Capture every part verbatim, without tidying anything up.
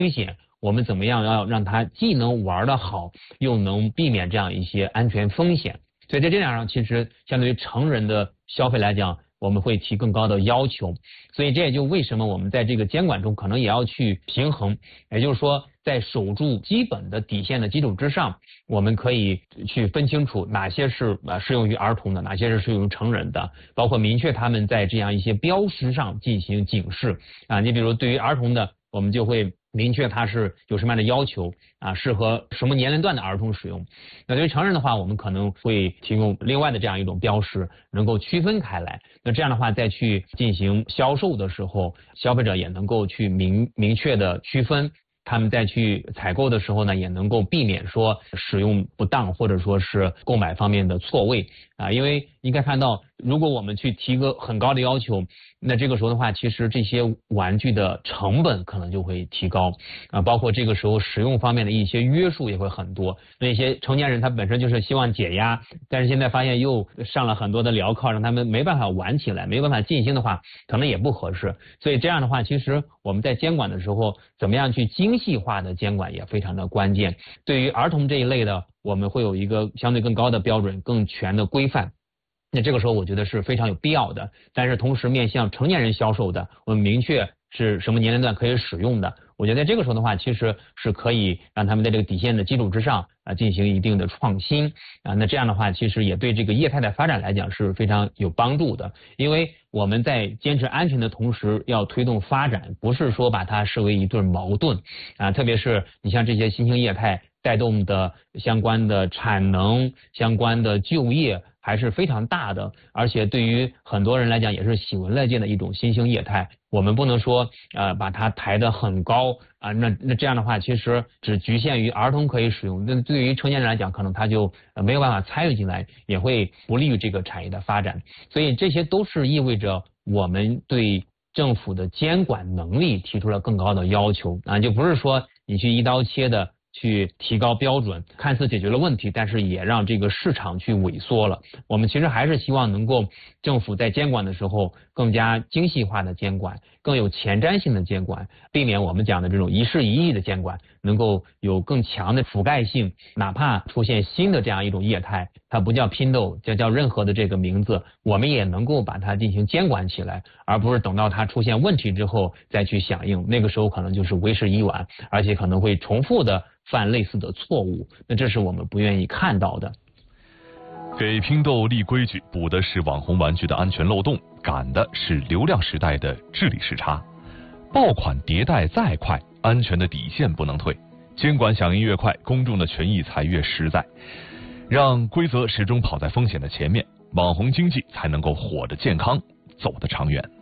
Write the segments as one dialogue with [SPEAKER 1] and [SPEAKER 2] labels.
[SPEAKER 1] 风险，我们怎么样要让他既能玩得好，又能避免这样一些安全风险。所以在这点上，其实相对于成人的消费来讲，我们会提更高的要求。所以这也就为什么我们在这个监管中可能也要去平衡，也就是说在守住基本的底线的基础之上，我们可以去分清楚哪些是呃适用于儿童的，哪些是适用于成人的，包括明确他们在这样一些标识上进行警示啊。你比如对于儿童的，我们就会明确它是有什么样的要求啊，适合什么年龄段的儿童使用。那对于成人的话，我们可能会提供另外的这样一种标识，能够区分开来。那这样的话，再去进行销售的时候，消费者也能够去明明确的区分。他们再去采购的时候呢，也能够避免说使用不当或者说是购买方面的错位啊。因为应该看到，如果我们去提个很高的要求，那这个时候的话，其实这些玩具的成本可能就会提高啊，包括这个时候使用方面的一些约束也会很多。那些成年人他本身就是希望解压，但是现在发现又上了很多的镣铐，让他们没办法玩起来，没办法尽兴的话，可能也不合适。所以这样的话，其实我们在监管的时候，怎么样去精细化的监管也非常的关键。对于儿童这一类的，我们会有一个相对更高的标准，更全的规范。那这个时候我觉得是非常有必要的，但是同时面向成年人销售的，我们明确是什么年龄段可以使用的。我觉得在这个时候的话，其实是可以让他们在这个底线的基础之上啊进行一定的创新啊。那这样的话，其实也对这个业态的发展来讲是非常有帮助的，因为我们在坚持安全的同时，要推动发展，不是说把它视为一对矛盾啊。特别是你像这些新兴业态带动的相关的产能、相关的就业，还是非常大的，而且对于很多人来讲也是喜闻乐见的一种新兴业态。我们不能说呃把它抬得很高啊，那那这样的话，其实只局限于儿童可以使用，那对于成年人来讲，可能他就没有办法参与进来，也会不利于这个产业的发展。所以这些都是意味着我们对政府的监管能力提出了更高的要求啊，就不是说你去一刀切的去提高标准，看似解决了问题，但是也让这个市场去萎缩了。我们其实还是希望能够政府在监管的时候更加精细化的监管，更有前瞻性的监管，避免我们讲的这种一事一议的监管，能够有更强的覆盖性。哪怕出现新的这样一种业态，它不叫拼豆，叫叫任何的这个名字，我们也能够把它进行监管起来，而不是等到它出现问题之后再去响应，那个时候可能就是为时已晚，而且可能会重复的犯类似的错误，那这是我们不愿意看到的。
[SPEAKER 2] 给拼豆立规矩，补的是网红玩具的安全漏洞，赶的是流量时代的治理时差。爆款迭代再快，安全的底线不能退。监管响应越快，公众的权益才越实在。让规则始终跑在风险的前面，网红经济才能够活得健康，走得长远。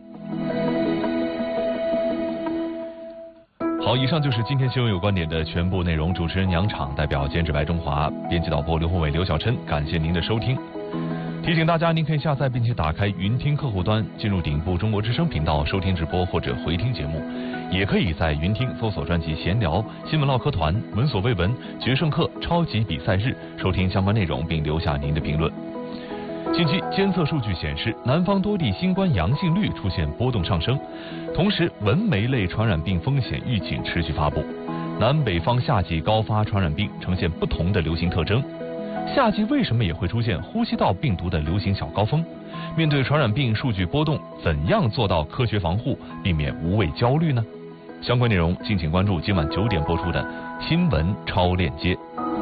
[SPEAKER 2] 好，以上就是今天新闻有观点的全部内容。主持人杨昶，代表监制白中华，编辑导播刘宏伟、刘晓琛，感谢您的收听。提醒大家，您可以下载并且打开云听客户端，进入顶部中国之声频道收听直播或者回听节目，也可以在云听搜索专辑闲聊、新闻唠嗑团、闻所未闻、决胜课、超级比赛日收听相关内容，并留下您的评论。近期监测数据显示，南方多地新冠阳性率出现波动上升，同时蚊媒类传染病风险预警持续发布。南北方夏季高发传染病呈现不同的流行特征。夏季为什么也会出现呼吸道病毒的流行小高峰？面对传染病数据波动，怎样做到科学防护，避免无谓焦虑呢？相关内容敬请关注今晚九点播出的新闻超链接。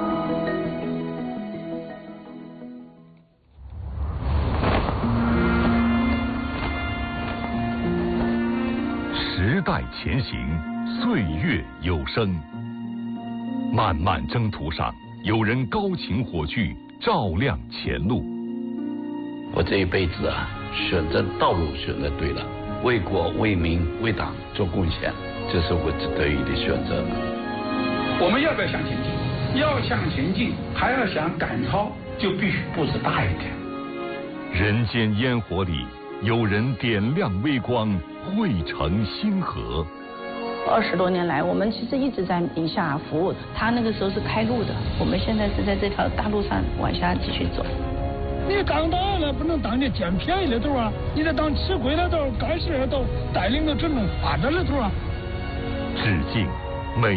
[SPEAKER 3] 时代前行，岁月有声。漫漫征途上，有人高擎火炬，照亮前路。
[SPEAKER 4] 我这一辈子啊，选择道路选择对了，为国为民为党做贡献，这是我得以的选择。
[SPEAKER 5] 我们要不要向前进？要向前进，还要想赶超，就必须步子大一点。
[SPEAKER 3] 人间烟火里，有人点亮微光，汇成星河。
[SPEAKER 6] 二十多年来，我们其实一直在宁夏服务。他那个时候是开路的，我们现在是在这条大路上往下继续走。
[SPEAKER 7] 你当党了，不能当你捡便宜的头啊！你得当吃亏的头，干事的头，带领着整种发展的头啊！
[SPEAKER 3] 致敬